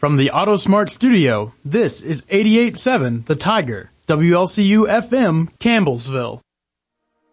From the AutoSmart studio, this is 88.7 The Tiger, WLCU FM, Campbellsville.